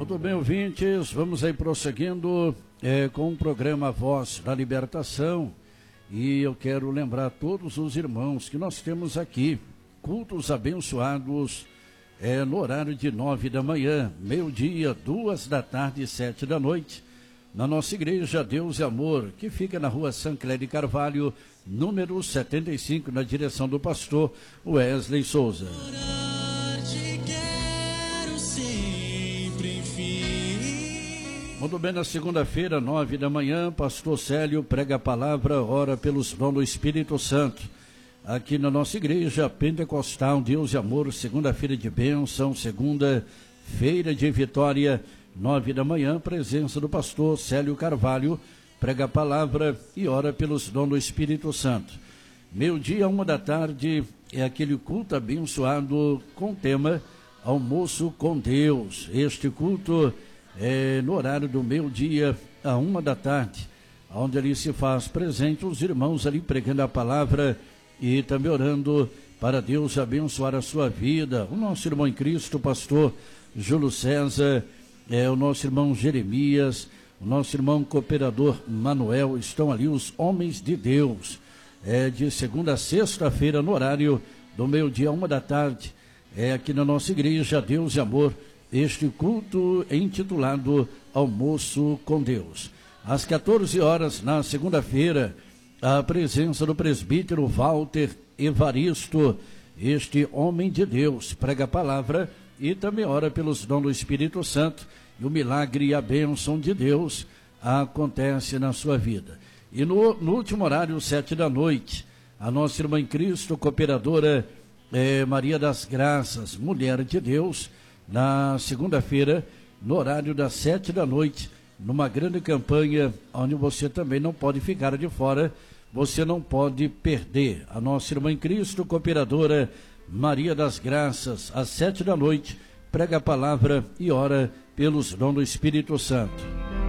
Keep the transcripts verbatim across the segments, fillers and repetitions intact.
Muito bem, ouvintes, vamos aí prosseguindo é, com o programa Voz da Libertação, e eu quero lembrar a todos os irmãos que nós temos aqui cultos abençoados é, no horário de nove da manhã, meio-dia, duas da tarde e sete da noite, na nossa igreja Deus e Amor, que fica na rua Sancler de Carvalho, número setenta e cinco, na direção do pastor Wesley Souza. Muito bem, na segunda-feira, nove da manhã, pastor Célio prega a palavra, ora pelos dons do Espírito Santo. Aqui na nossa igreja Pentecostal, Deus e Amor, segunda-feira de bênção, segunda-feira de vitória, nove da manhã, presença do pastor Célio Carvalho, prega a palavra e ora pelos dons do Espírito Santo. Meio-dia, uma da tarde, é aquele culto abençoado com o tema Almoço com Deus. Este culto é no horário do meio-dia a uma da tarde, onde ali se faz presente os irmãos ali pregando a palavra e também orando para Deus abençoar a sua vida. O nosso irmão em Cristo, pastor Júlio César, é, o nosso irmão Jeremias, o nosso irmão cooperador Manuel, estão ali os homens de Deus, é, de segunda a sexta-feira, no horário do meio-dia a uma da tarde, é aqui na nossa igreja Deus e Amor, este culto intitulado Almoço com Deus. Às quatorze horas, na segunda-feira, a presença do presbítero Walter Evaristo, este homem de Deus, prega a palavra e também ora pelos dons do Espírito Santo, e o milagre e a bênção de Deus acontece na sua vida. E no, no último horário, sete da noite, a nossa irmã em Cristo, cooperadora eh, Maria das Graças, mulher de Deus, na segunda-feira, no horário das sete da noite, numa grande campanha, onde você também não pode ficar de fora, você não pode perder. A nossa irmã em Cristo, cooperadora Maria das Graças, às sete da noite, prega a palavra e ora pelos dons do Espírito Santo.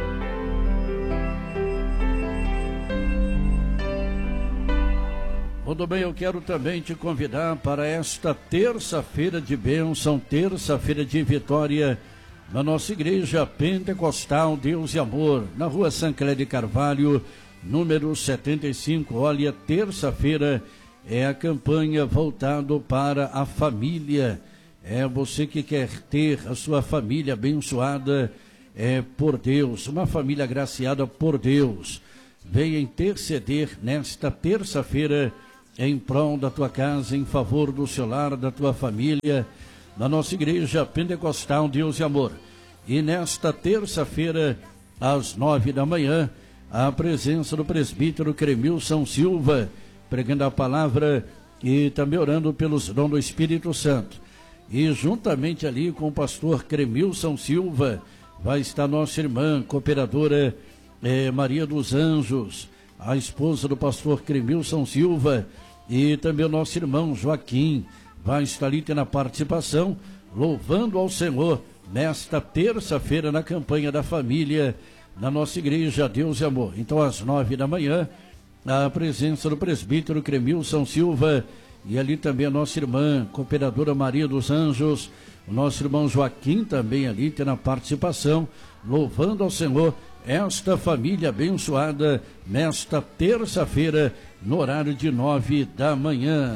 Muito bem, eu quero também te convidar para esta terça-feira de bênção, terça-feira de vitória, na nossa igreja Pentecostal Deus e Amor, na rua Sancler de Carvalho, número setenta e cinco. Olha, terça-feira é a campanha voltado para a família. É você que quer ter a sua família abençoada é, por Deus, uma família agraciada por Deus. Venha interceder nesta terça-feira em prol da tua casa, em favor do seu lar, da tua família, na nossa igreja Pentecostal Deus e Amor. E nesta terça-feira, às nove da manhã, a presença do presbítero Cremilson Silva, pregando a palavra e também orando pelos dons do Espírito Santo. E juntamente ali com o pastor Cremilson Silva, vai estar nossa irmã, cooperadora eh, Maria dos Anjos, a esposa do pastor Cremilson Silva, e também o nosso irmão Joaquim, vai estar ali tendo a participação, louvando ao Senhor, nesta terça-feira, na campanha da família, na nossa igreja Deus e Amor. Então, às nove da manhã, a presença do presbítero Cremilson Silva, e ali também a nossa irmã, cooperadora Maria dos Anjos, o nosso irmão Joaquim também ali tendo a participação, louvando ao Senhor, esta família abençoada, nesta terça-feira, no horário de nove da manhã.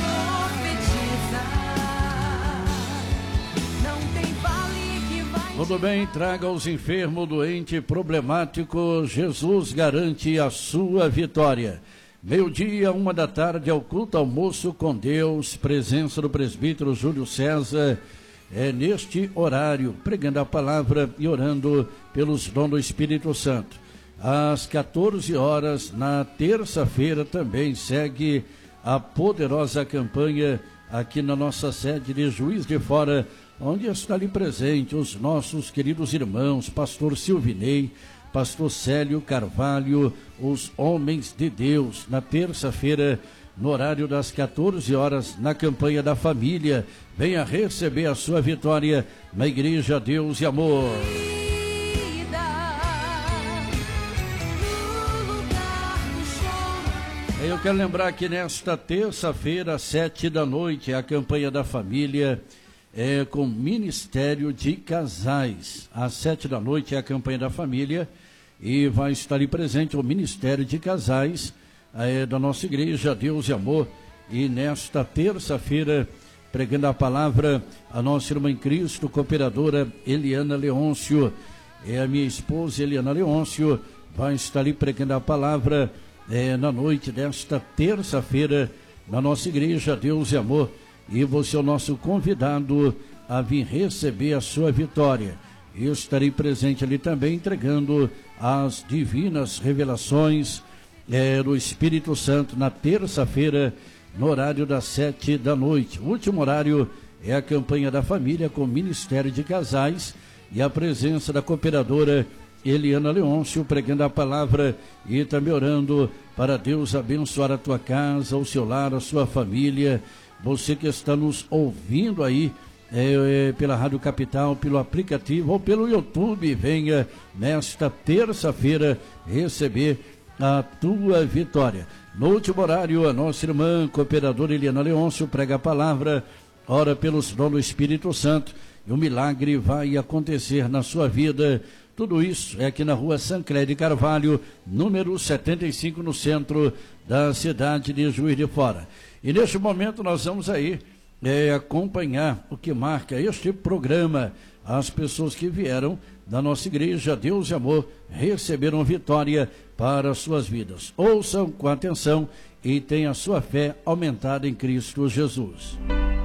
Tudo bem, traga os enfermos, doente, problemático, Jesus garante a sua vitória. Meio-dia, uma da tarde, ao culto almoço com Deus, presença do presbítero Júlio César, é neste horário, pregando a palavra e orando pelos dons do Espírito Santo. Às quatorze horas, na terça-feira, também segue a poderosa campanha aqui na nossa sede de Juiz de Fora, onde está ali presente os nossos queridos irmãos, pastor Silvinei, pastor Célio Carvalho, os homens de Deus, na terça-feira, no horário das quatorze horas, na campanha da família. Venha receber a sua vitória na igreja Deus e Amor. Eu quero lembrar que nesta terça-feira, sete da noite, é a campanha da família. é, com Ministério de Casais. Às sete da noite é a campanha da família e vai estar ali presente o Ministério de Casais é, da nossa igreja, Deus e Amor. E nesta terça-feira, pregando a palavra, a nossa irmã em Cristo, cooperadora Eliana Leôncio, é a minha esposa Eliana Leôncio, vai estar ali pregando a palavra é, na noite desta terça-feira, na nossa igreja, Deus e Amor. E você é o nosso convidado a vir receber a sua vitória. Eu estarei presente ali também, entregando as divinas revelações é, do Espírito Santo na terça-feira, no horário das sete da noite. O último horário é a campanha da família com o Ministério de Casais e a presença da cooperadora Eliana Leôncio, pregando a palavra e também orando para Deus abençoar a tua casa, o seu lar, a sua família. Você que está nos ouvindo aí é, é, pela Rádio Capital, pelo aplicativo ou pelo YouTube, venha nesta terça-feira receber a tua vitória. No último horário, a nossa irmã cooperadora Eliana Leôncio prega a palavra, ora pelos dons do Espírito Santo, e o milagre vai acontecer na sua vida. Tudo isso é aqui na rua Sancler de Carvalho, número setenta e cinco, no centro da cidade de Juiz de Fora. E neste momento nós vamos aí é, acompanhar o que marca este programa. As pessoas que vieram da nossa igreja, Deus e Amor, receberam vitória para as suas vidas. Ouçam com atenção e tenham a sua fé aumentada em Cristo Jesus.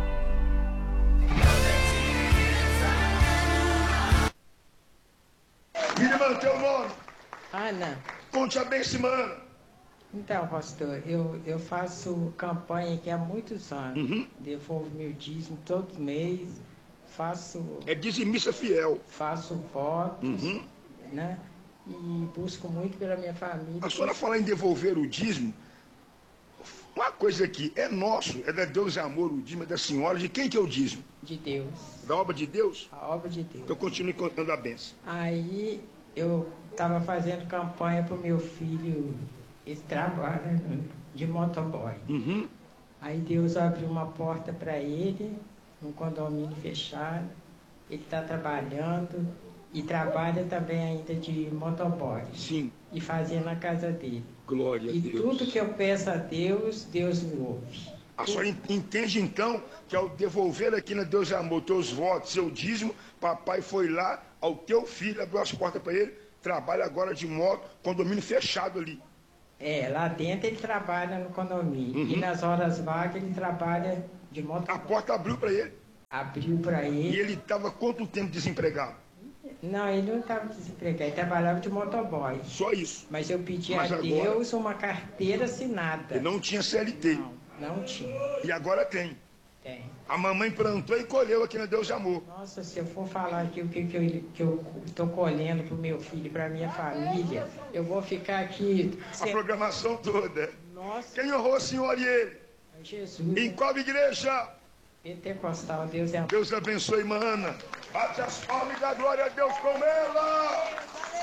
Minha irmã, teu nome? Ana. Conte a bem, semana. Então, pastor, eu, eu faço campanha aqui há muitos anos. Uhum. Devolvo meu dízimo todo mês. Faço... É dizimista fiel. Faço votos, Uhum. né? E busco muito pela minha família. A senhora fala em devolver o dízimo. Uma coisa aqui, é nosso, é da Deus e Amor, o dízimo é da senhora. De quem que é o dízimo? De Deus. Da obra de Deus? A obra de Deus. Então continue contando a bênção. Aí eu estava fazendo campanha para o meu filho, ele trabalha de motoboy. Uhum. Aí Deus abriu uma porta para ele, num condomínio fechado. Ele está trabalhando e trabalha também ainda de motoboy. Sim. E fazia na casa dele. Glória e a Deus. E tudo que eu peço a Deus, Deus me ouve. A senhora entende então que ao devolver aqui na Deus e Amor teus votos, seu dízimo, papai foi lá ao teu filho, abriu as portas para ele, trabalha agora de moto, condomínio fechado ali. É, lá dentro ele trabalha no condomínio. Uhum. E nas horas vagas ele trabalha de moto. A porta abriu para ele. Abriu para ele. E ele estava quanto tempo desempregado? Não, ele não estava desempregado, ele trabalhava de motoboy. Só isso. Mas eu pedi Mas a agora, Deus uma carteira assinada. Ele não tinha C L T. Não, não tinha. E agora tem. Tem. A mamãe plantou e colheu aqui na Deus e Amor. Nossa, se eu for falar aqui o que, que eu que eu estou colhendo para o meu filho e para a minha família, eu vou ficar aqui... A programação toda. Nossa. Quem honrou o senhor e ele? Jesus. Em qual igreja? Pentecostal, Deus é amor. Deus abençoe, irmã Ana. Bate as palmas e dá glória a Deus com ela.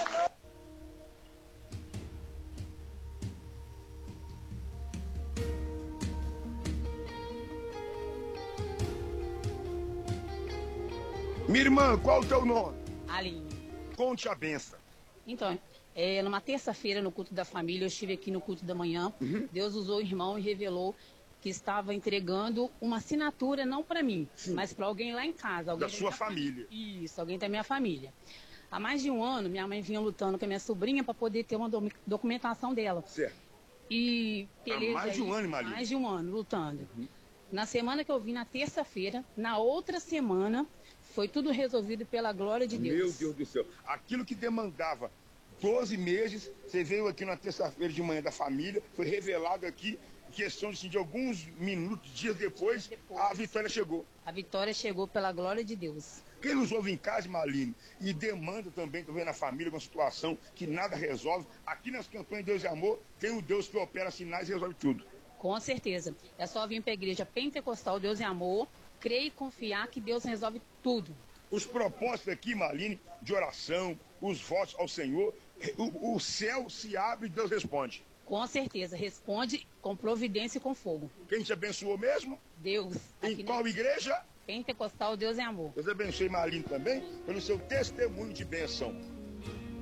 Minha irmã, qual o teu nome? Aline. Conte a benção. Então, é, numa terça-feira, no culto da família, eu estive aqui no culto da manhã. Uhum. Deus usou o irmão e revelou que estava entregando uma assinatura, não para mim, Sim. mas para alguém lá em casa. Alguém da sua família. família. Isso, alguém da minha família. Há mais de um ano, minha mãe vinha lutando com a minha sobrinha para poder ter uma do documentação dela. Certo. E peleja, Há mais de um ano, Maria. Mais de um ano, lutando. Uhum. Na semana que eu vim, na terça-feira, na outra semana, foi tudo resolvido pela glória de Deus. Meu Deus do céu. Aquilo que demandava doze meses, você veio aqui na terça-feira de manhã da família, foi revelado aqui, questão de, de alguns minutos, dias depois, depois, a vitória chegou. A vitória chegou pela glória de Deus. Quem nos ouve em casa, Maline, e demanda também, também na família, uma situação que nada resolve, aqui nas campanhas Deus e Amor, tem o Deus que opera sinais e resolve tudo. Com certeza. É só vir para a igreja pentecostal Deus e Amor, crer e confiar que Deus resolve tudo. Os propósitos aqui, Maline, de oração, os votos ao Senhor, o, o céu se abre e Deus responde. Com certeza, responde com providência e com fogo. Quem te abençoou mesmo? Deus. Em qual igreja? Pentecostal Deus é Amor. Deus abençoe Marlene também pelo seu testemunho de bênção.